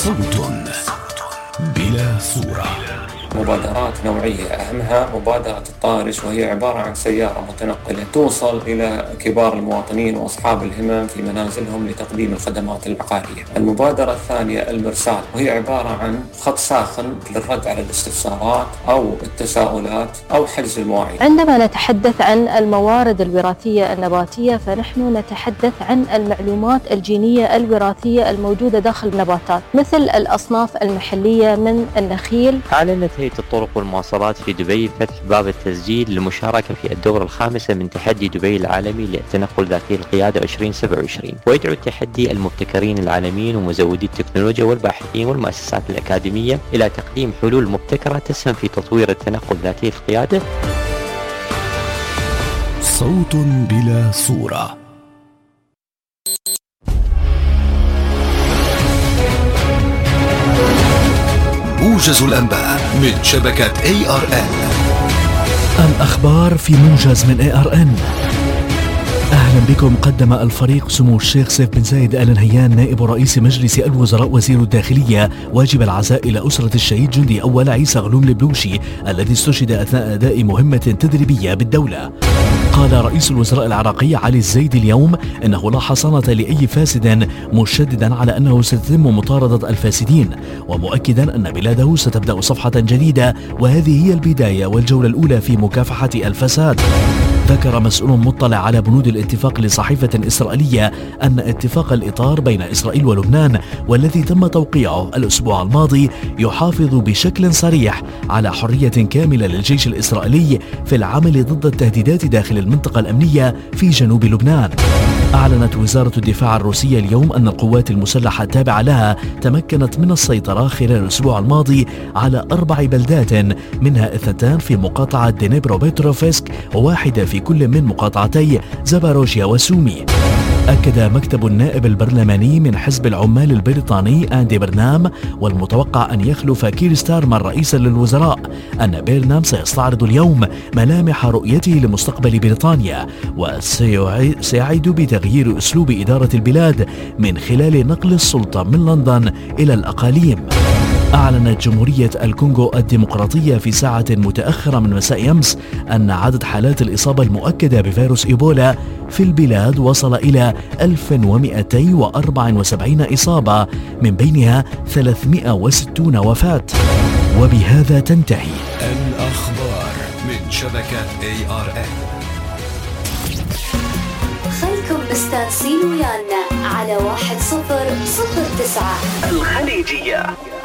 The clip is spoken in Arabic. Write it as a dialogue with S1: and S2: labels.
S1: صوت بلا صورة.
S2: مبادرات نوعية أهمها مبادرة الطارش، وهي عبارة عن سيارة متنقلة توصل إلى كبار المواطنين وأصحاب الهمم في منازلهم لتقديم الخدمات العقارية. المبادرة الثانية المرسال، وهي عبارة عن خط ساخن للرد على الاستفسارات أو التساؤلات أو حجز المواعيد.
S3: عندما نتحدث عن الموارد الوراثية النباتية فنحن نتحدث عن المعلومات الجينية الوراثية الموجودة داخل النباتات، مثل الأصناف المحلية من النخيل.
S4: أعلنت هيئة الطرق والمواصلات في دبي فتح باب التسجيل للمشاركة في الدورة الخامسة من تحدي دبي العالمي للتنقل ذاتي القيادة 2027، ويدعو التحدي المبتكرين العالميين ومزودي التكنولوجيا والباحثين والمؤسسات الأكاديمية إلى تقديم حلول مبتكرة تسهم في تطوير التنقل ذاتي القيادة.
S1: صوت بلا صورة. موجز الأنباء من شبكة ARN.
S5: الأخبار في موجز من ARN. أهلا بكم. قدم الفريق سمو الشيخ سيف بن زايد آل نهيان نائب رئيس مجلس الوزراء وزير الداخلية واجب العزاء إلى أسرة الشهيد جندي أول عيسى غلوم البلوشي الذي استشهد أثناء أداء مهمة تدريبية بالدولة. قال رئيس الوزراء العراقي علي الزيدي اليوم إنه لا حصانة لأي فاسد، مشددا على أنه ستتم مطاردة الفاسدين، ومؤكدا أن بلاده ستبدأ صفحة جديدة وهذه هي البداية والجولة الأولى في مكافحة الفساد. ذكر مسؤول مطلع على بنود الاتفاق لصحيفة إسرائيلية أن اتفاق الإطار بين إسرائيل ولبنان والذي تم توقيعه الأسبوع الماضي يحافظ بشكل صريح على حرية كاملة للجيش الإسرائيلي في العمل ضد التهديدات داخل المنطقة الأمنية في جنوب لبنان. أعلنت وزارة الدفاع الروسية اليوم أن القوات المسلحة التابعة لها تمكنت من السيطرة خلال الأسبوع الماضي على 4 بلدات، منها 2 في مقاطعة دنيبروبيتروفسك وواحدة في كل من مقاطعتي زاباروجيا وسومي. أكد مكتب النائب البرلماني من حزب العمال البريطاني أندي برنام والمتوقع أن يخلف كير ستارمر رئيسا للوزراء أن بيرنام سيستعرض اليوم ملامح رؤيته لمستقبل بريطانيا وسيعد بتغيير أسلوب إدارة البلاد من خلال نقل السلطة من لندن إلى الأقاليم. أعلنت جمهورية الكونغو الديمقراطية في ساعة متأخرة من مساء أمس أن عدد حالات الإصابة المؤكدة بفيروس إيبولا في البلاد وصل إلى 1274 إصابة، من بينها 360 وفاة. وبهذا تنتهي
S1: الأخبار من شبكة ARN.
S6: خلكم مستانسين ويانا على 1009
S1: الخليجية.